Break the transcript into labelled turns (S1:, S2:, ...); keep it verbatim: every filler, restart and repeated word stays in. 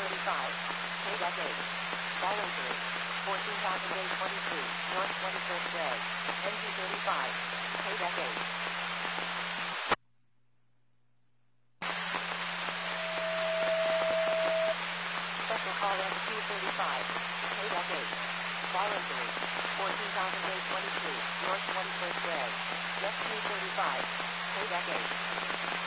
S1: thirty-five, Quebec eight. Voluntary, fourteen thousand eight hundred twenty-two, North twenty-first Way, N G thirty-five, Quebec eight. Special call N G thirty-five, Quebec eight. Voluntary, fourteen thousand eight hundred twenty-two, North twenty-first Way, N G thirty-five, Quebec eight.